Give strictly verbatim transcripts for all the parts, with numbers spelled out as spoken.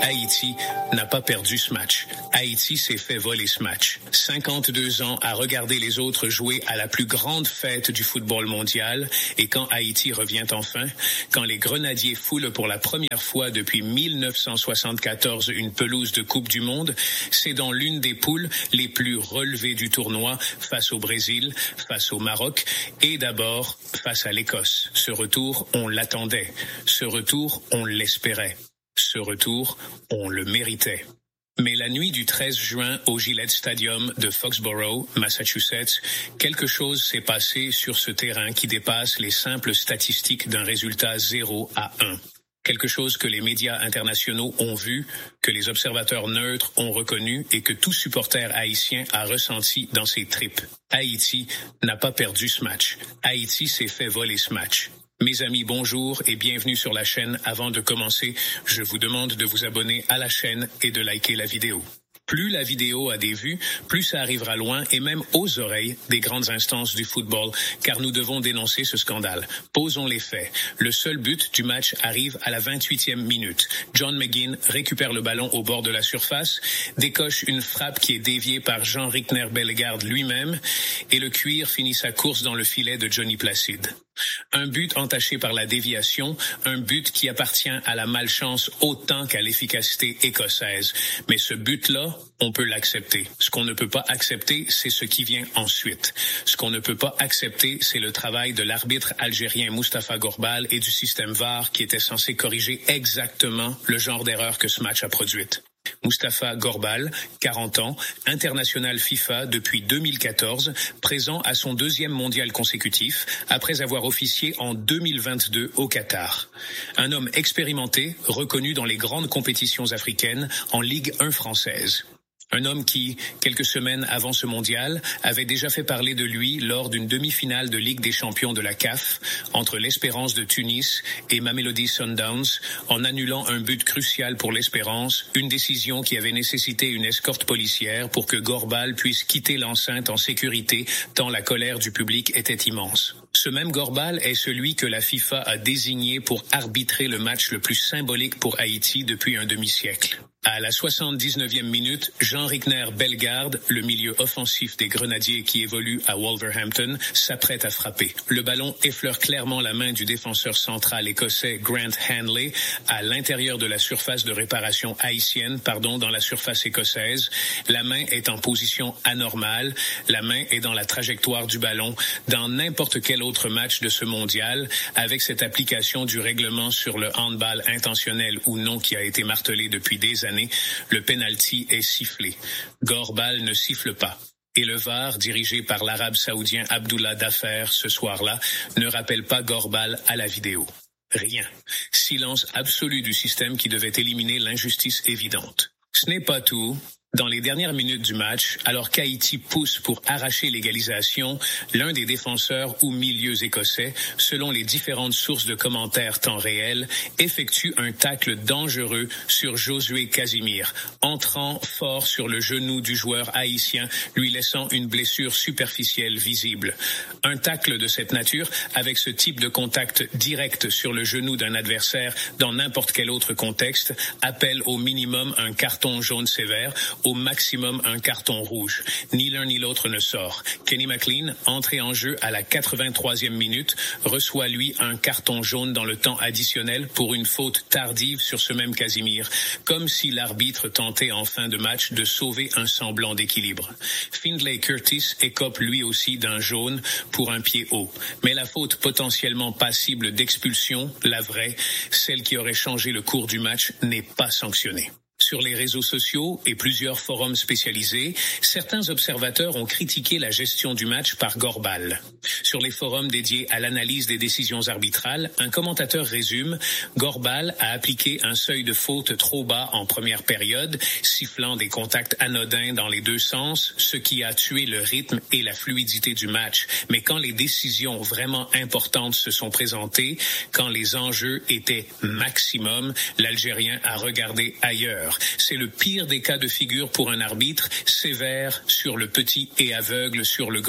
Haïti n'a pas perdu ce match. Haïti s'est fait voler ce match. cinquante-deux ans à regarder les autres jouer à la plus grande fête du football mondial. Et quand Haïti revient enfin, quand les Grenadiers foulent pour la première fois depuis mille neuf cent soixante-quatorze une pelouse de Coupe du Monde, c'est dans l'une des poules les plus relevées du tournoi face au Brésil, face au Maroc et d'abord face à l'Écosse. Ce retour, on l'attendait. Ce retour, on l'espérait. Ce retour, on le méritait. Mais la nuit du treize juin au Gillette Stadium de Foxborough, Massachusetts, quelque chose s'est passé sur ce terrain qui dépasse les simples statistiques d'un résultat zéro à un. Quelque chose que les médias internationaux ont vu, que les observateurs neutres ont reconnu et que tout supporter haïtien a ressenti dans ses tripes. Haïti n'a pas perdu ce match. Haïti s'est fait voler ce match. Mes amis, bonjour et bienvenue sur la chaîne. Avant de commencer, je vous demande de vous abonner à la chaîne et de liker la vidéo. Plus la vidéo a des vues, plus ça arrivera loin et même aux oreilles des grandes instances du football, car nous devons dénoncer ce scandale. Posons les faits. Le seul but du match arrive à la vingt-huitième minute. John McGinn récupère le ballon au bord de la surface, décoche une frappe qui est déviée par Jean Rickner Bellegarde lui-même et le cuir finit sa course dans le filet de Johnny Placide. Un but entaché par la déviation, un but qui appartient à la malchance autant qu'à l'efficacité écossaise. Mais ce but-là, on peut l'accepter. Ce qu'on ne peut pas accepter, c'est ce qui vient ensuite. Ce qu'on ne peut pas accepter, c'est le travail de l'arbitre algérien Mustapha Gorbal et du système V A R qui était censé corriger exactement le genre d'erreur que ce match a produite. Mustapha Gorbal, quarante ans, international FIFA depuis deux mille quatorze, présent à son deuxième mondial consécutif, après avoir officié en deux mille vingt-deux au Qatar. Un homme expérimenté, reconnu dans les grandes compétitions africaines en Ligue un française. Un homme qui, quelques semaines avant ce mondial, avait déjà fait parler de lui lors d'une demi-finale de Ligue des champions de la C A F entre l'Espérance de Tunis et Mamelodi Sundowns en annulant un but crucial pour l'Espérance, une décision qui avait nécessité une escorte policière pour que Gorbal puisse quitter l'enceinte en sécurité tant la colère du public était immense. Ce même Gorbal est celui que la FIFA a désigné pour arbitrer le match le plus symbolique pour Haïti depuis un demi-siècle. À la soixante-dix-neuvième minute, Jean Rickner Bellegarde, le milieu offensif des Grenadiers qui évolue à Wolverhampton, s'apprête à frapper. Le ballon effleure clairement la main du défenseur central écossais Grant Hanley à l'intérieur de la surface de réparation haïtienne, pardon, dans la surface écossaise. La main est en position anormale. La main est dans la trajectoire du ballon. Dans n'importe quel autre match de ce mondial, avec cette application du règlement sur le handball intentionnel ou non qui a été martelé depuis des années, le penalty est sifflé. Gorbal ne siffle pas. Et le V A R, dirigé par l'arabe saoudien Abdullah Dafer ce soir-là, ne rappelle pas Gorbal à la vidéo. Rien. Silence absolu du système qui devait éliminer l'injustice évidente. Ce n'est pas tout. Dans les dernières minutes du match, alors qu'Haïti pousse pour arracher l'égalisation, l'un des défenseurs ou milieux écossais, selon les différentes sources de commentaires temps réel, effectue un tacle dangereux sur Josué Casimir, entrant fort sur le genou du joueur haïtien, lui laissant une blessure superficielle visible. Un tacle de cette nature, avec ce type de contact direct sur le genou d'un adversaire dans n'importe quel autre contexte, appelle au minimum un carton jaune sévère, au maximum un carton rouge. Ni l'un ni l'autre ne sort. Kenny McLean, entré en jeu à la quatre-vingt-troisième minute, reçoit lui un carton jaune dans le temps additionnel pour une faute tardive sur ce même Casimir, comme si l'arbitre tentait en fin de match de sauver un semblant d'équilibre. Findlay Curtis écope lui aussi d'un jaune pour un pied haut. Mais la faute potentiellement passible d'expulsion, la vraie, celle qui aurait changé le cours du match, n'est pas sanctionnée. Sur les réseaux sociaux et plusieurs forums spécialisés, certains observateurs ont critiqué la gestion du match par Gorbal. Sur les forums dédiés à l'analyse des décisions arbitrales, un commentateur résume « Gorbal a appliqué un seuil de faute trop bas en première période, sifflant des contacts anodins dans les deux sens, ce qui a tué le rythme et la fluidité du match. Mais quand les décisions vraiment importantes se sont présentées, quand les enjeux étaient maximum, l'Algérien a regardé ailleurs. C'est le pire des cas de figure pour un arbitre, sévère sur le petit et aveugle sur le grand.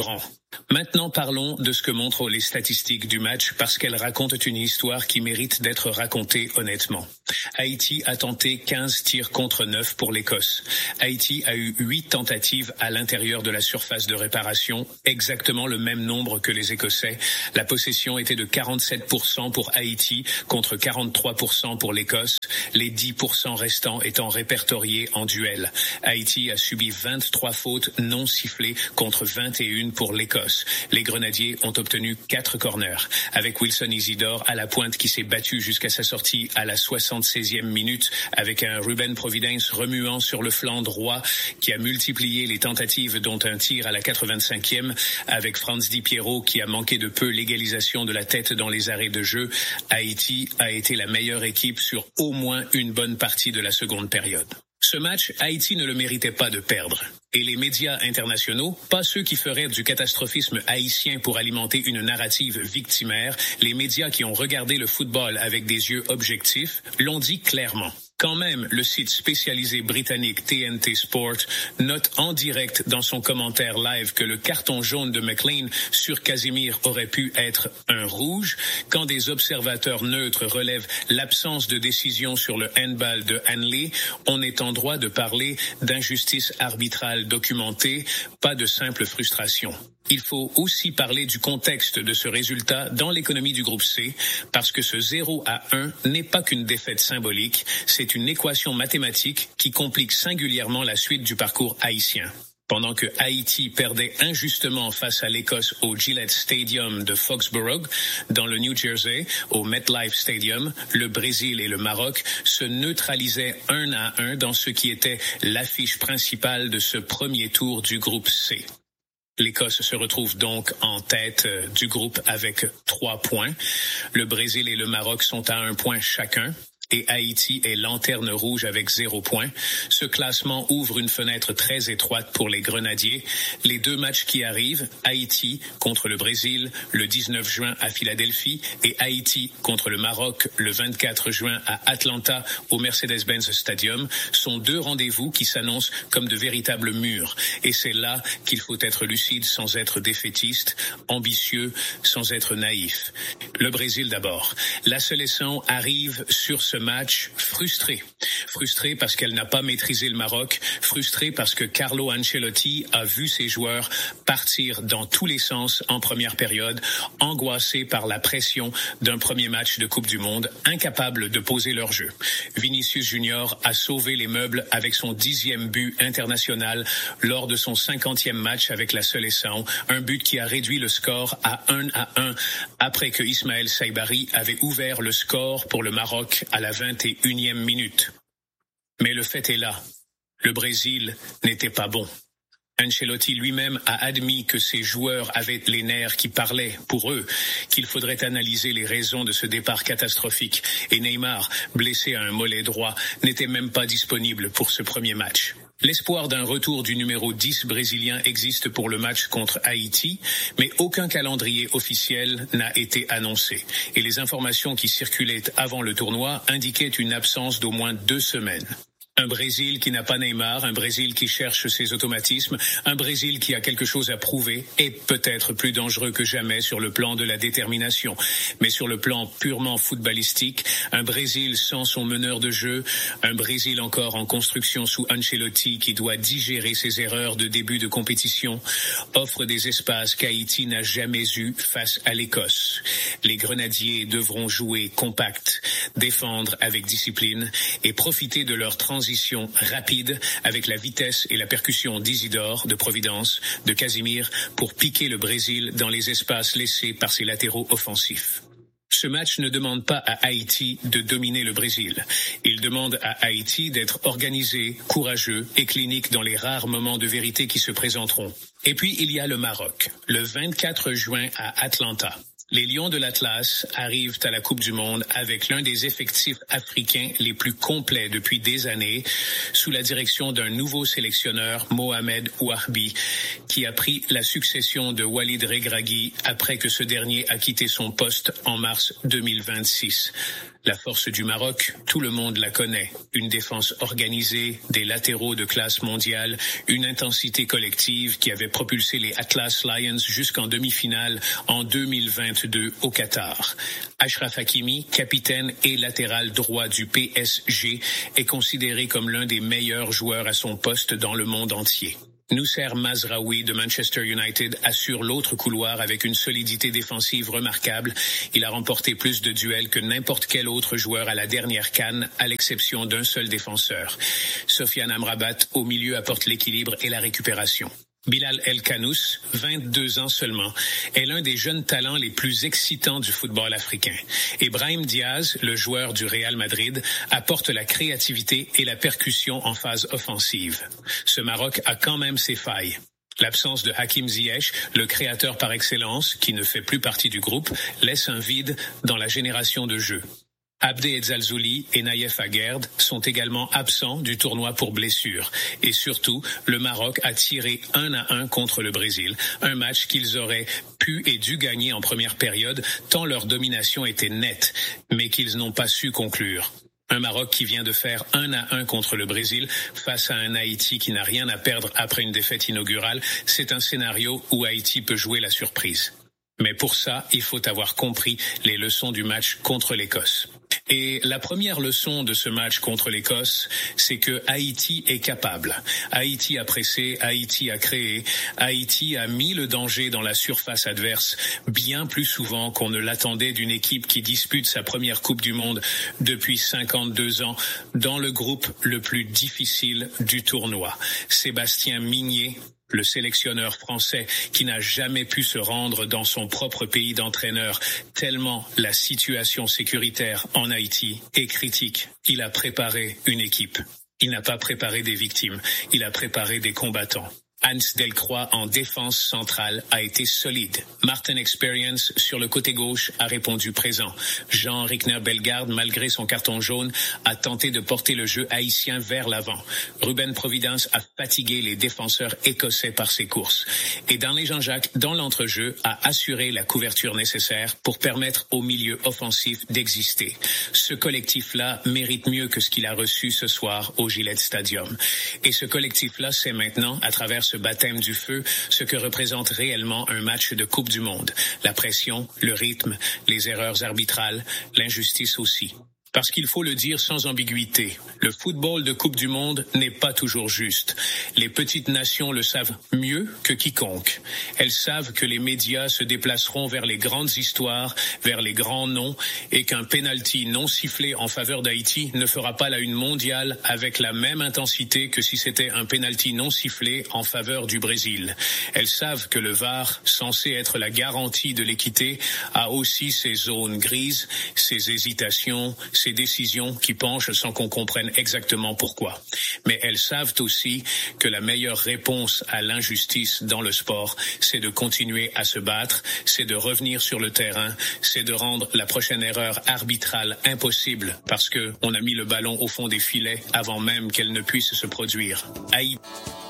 Maintenant, parlons de ce que montrent les statistiques du match parce qu'elles racontent une histoire qui mérite d'être racontée honnêtement. Haïti a tenté quinze tirs contre neuf pour l'Écosse. Haïti a eu huit tentatives à l'intérieur de la surface de réparation, exactement le même nombre que les Écossais. La possession était de quarante-sept pour cent pour Haïti contre quarante-trois pour cent pour l'Écosse, les dix pour cent restants étant répertoriés en duel. Haïti a subi vingt-trois fautes non sifflées contre vingt et une pour l'Écosse. Les Grenadiers ont obtenu quatre corners, avec Wilson Isidore à la pointe qui s'est battu jusqu'à sa sortie à la soixante-seizième minute, avec un Ruben Providence remuant sur le flanc droit qui a multiplié les tentatives dont un tir à la quatre-vingt-cinquième, avec Franz Di Piero qui a manqué de peu l'égalisation de la tête dans les arrêts de jeu. Haïti a été la meilleure équipe sur au moins une bonne partie de la seconde période. Ce match, Haïti ne le méritait pas de perdre. Et les médias internationaux, pas ceux qui feraient du catastrophisme haïtien pour alimenter une narrative victimaire, les médias qui ont regardé le football avec des yeux objectifs, l'ont dit clairement. Quand même, le site spécialisé britannique T N T Sport note en direct dans son commentaire live que le carton jaune de McLean sur Casimir aurait pu être un rouge. Quand des observateurs neutres relèvent l'absence de décision sur le handball de Hanley, on est en droit de parler d'injustice arbitrale documentée, pas de simple frustration. Il faut aussi parler du contexte de ce résultat dans l'économie du groupe C, parce que ce zéro à un n'est pas qu'une défaite symbolique, c'est une équation mathématique qui complique singulièrement la suite du parcours haïtien. Pendant que Haïti perdait injustement face à l'Écosse au Gillette Stadium de Foxborough, dans le New Jersey, au MetLife Stadium, le Brésil et le Maroc se neutralisaient un à un dans ce qui était l'affiche principale de ce premier tour du groupe C. L'Écosse se retrouve donc en tête du groupe avec trois points. Le Brésil et le Maroc sont à un point chacun. Et Haïti est lanterne rouge avec zéro point. Ce classement ouvre une fenêtre très étroite pour les Grenadiers. Les deux matchs qui arrivent, Haïti contre le Brésil le dix-neuf juin à Philadelphie et Haïti contre le Maroc le vingt-quatre juin à Atlanta au Mercedes-Benz Stadium, sont deux rendez-vous qui s'annoncent comme de véritables murs. Et c'est là qu'il faut être lucide sans être défaitiste, ambitieux sans être naïf. Le Brésil d'abord. La sélection arrive sur ce match frustrée. Frustrée parce qu'elle n'a pas maîtrisé le Maroc, frustrée parce que Carlo Ancelotti a vu ses joueurs partir dans tous les sens en première période, angoissés par la pression d'un premier match de Coupe du Monde, incapables de poser leur jeu. Vinicius Junior a sauvé les meubles avec son dixième but international lors de son cinquantième match avec la sélection, un but qui a réduit le score à un à un après que Ismaël Saibari avait ouvert le score pour le Maroc à la vingt et unième minute. Mais le fait est là, le Brésil n'était pas bon. Ancelotti lui-même a admis que ses joueurs avaient les nerfs qui parlaient pour eux, qu'il faudrait analyser les raisons de ce départ catastrophique. Et Neymar, blessé à un mollet droit, n'était même pas disponible pour ce premier match. L'espoir d'un retour du numéro dix brésilien existe pour le match contre Haïti, mais aucun calendrier officiel n'a été annoncé. Et les informations qui circulaient avant le tournoi indiquaient une absence d'au moins deux semaines. Un Brésil qui n'a pas Neymar, un Brésil qui cherche ses automatismes, un Brésil qui a quelque chose à prouver et peut-être plus dangereux que jamais sur le plan de la détermination. Mais sur le plan purement footballistique, un Brésil sans son meneur de jeu, un Brésil encore en construction sous Ancelotti qui doit digérer ses erreurs de début de compétition, offre des espaces qu'Haïti n'a jamais eus face à l'Écosse. Les Grenadiers devront jouer compact, défendre avec discipline et profiter de leur transition rapide avec la vitesse et la percussion d'Isidore, de Providence, de Casimir pour piquer le Brésil dans les espaces laissés par ses latéraux offensifs. Ce match ne demande pas à Haïti de dominer le Brésil. Il demande à Haïti d'être organisé, courageux et clinique dans les rares moments de vérité qui se présenteront. Et puis il y a le Maroc, le vingt-quatre juin à Atlanta. Les Lions de l'Atlas arrivent à la Coupe du Monde avec l'un des effectifs africains les plus complets depuis des années, sous la direction d'un nouveau sélectionneur, Mohamed Ouarbi, qui a pris la succession de Walid Regragui après que ce dernier a quitté son poste en mars deux mille vingt-six. La force du Maroc, tout le monde la connaît. Une défense organisée, des latéraux de classe mondiale, une intensité collective qui avait propulsé les Atlas Lions jusqu'en demi-finale en deux mille vingt-deux au Qatar. Achraf Hakimi, capitaine et latéral droit du P S G, est considéré comme l'un des meilleurs joueurs à son poste dans le monde entier. Nousser Mazraoui de Manchester United assure l'autre couloir avec une solidité défensive remarquable. Il a remporté plus de duels que n'importe quel autre joueur à la dernière CAN, à l'exception d'un seul défenseur. Sofiane Amrabat, au milieu, apporte l'équilibre et la récupération. Bilal El Khanous, vingt-deux ans seulement, est l'un des jeunes talents les plus excitants du football africain. Et Brahim Diaz, le joueur du Real Madrid, apporte la créativité et la percussion en phase offensive. Ce Maroc a quand même ses failles. L'absence de Hakim Ziyech, le créateur par excellence, qui ne fait plus partie du groupe, laisse un vide dans la génération de jeux. Abdé Edzalzouli et Naïef Aguerd sont également absents du tournoi pour blessure. Et surtout, le Maroc a tiré un à un contre le Brésil, un match qu'ils auraient pu et dû gagner en première période, tant leur domination était nette, mais qu'ils n'ont pas su conclure. Un Maroc qui vient de faire un à un contre le Brésil face à un Haïti qui n'a rien à perdre après une défaite inaugurale, c'est un scénario où Haïti peut jouer la surprise. Mais pour ça, il faut avoir compris les leçons du match contre l'Écosse. Et la première leçon de ce match contre l'Écosse, c'est que Haïti est capable. Haïti a pressé, Haïti a créé, Haïti a mis le danger dans la surface adverse bien plus souvent qu'on ne l'attendait d'une équipe qui dispute sa première Coupe du Monde depuis cinquante-deux ans dans le groupe le plus difficile du tournoi. Sébastien Migné, le sélectionneur français qui n'a jamais pu se rendre dans son propre pays d'entraîneur, tellement la situation sécuritaire en Haïti est critique. Il a préparé une équipe. Il n'a pas préparé des victimes. Il a préparé des combattants. Hans Delcroix en défense centrale a été solide. Martin Experience sur le côté gauche a répondu présent. Jean Rickner-Bellegarde, malgré son carton jaune, a tenté de porter le jeu haïtien vers l'avant. Ruben Providence a fatigué les défenseurs écossais par ses courses. Et Darley Jean-Jacques, dans l'entrejeu, a assuré la couverture nécessaire pour permettre au milieu offensif d'exister. Ce collectif-là mérite mieux que ce qu'il a reçu ce soir au Gillette Stadium. Et ce collectif-là sait maintenant, à travers ce baptême du feu, ce que représente réellement un match de Coupe du Monde. La pression, le rythme, les erreurs arbitrales, l'injustice aussi. Parce qu'il faut le dire sans ambiguïté, le football de Coupe du Monde n'est pas toujours juste. Les petites nations le savent mieux que quiconque. Elles savent que les médias se déplaceront vers les grandes histoires, vers les grands noms, et qu'un penalty non sifflé en faveur d'Haïti ne fera pas la une mondiale avec la même intensité que si c'était un penalty non sifflé en faveur du Brésil. Elles savent que le V A R, censé être la garantie de l'équité, a aussi ses zones grises, ses hésitations, ces décisions qui penchent sans qu'on comprenne exactement pourquoi. Mais elles savent aussi que la meilleure réponse à l'injustice dans le sport, c'est de continuer à se battre, c'est de revenir sur le terrain, c'est de rendre la prochaine erreur arbitrale impossible parce que on a mis le ballon au fond des filets avant même qu'elle ne puisse se produire. Haïti